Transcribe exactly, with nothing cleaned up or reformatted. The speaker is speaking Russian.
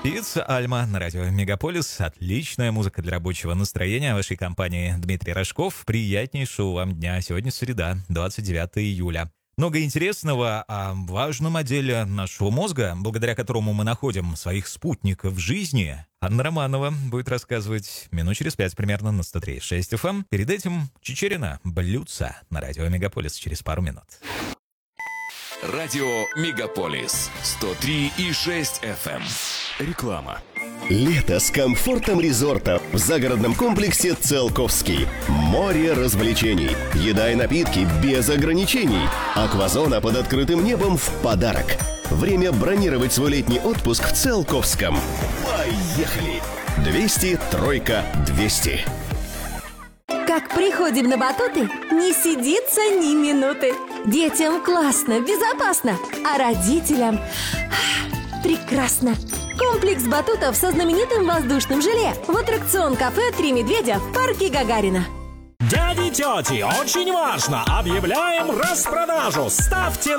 Певица Альма на радио Мегаполис. Отличная музыка для рабочего настроения вашей компании. Дмитрий Рожков. Приятнейшего вам дня. Сегодня среда, двадцать девятое июля. Много интересного о важном отделе нашего мозга, благодаря которому мы находим своих спутников в жизни. Анна Романова будет рассказывать минут через пять примерно на сто три и шесть эф эм. Перед этим Чичерина, блюдца на радио Мегаполис через пару минут. Радио Мегаполис сто три и шесть эф эм. Реклама. Лето с комфортом резорта в загородном комплексе Циолковский. Море развлечений, еда и напитки без ограничений. Аквазона под открытым небом в подарок. Время бронировать свой летний отпуск в Циолковском. Поехали! двести, тройка, двести. Как приходим на батуты, не сидится ни минуты. Детям классно, безопасно, а родителям прекрасно. Комплекс батутов со знаменитым воздушным желе в аттракцион-кафе «Три медведя» в парке Гагарина. Дяди, тети, очень важно! Объявляем распродажу! Ставьте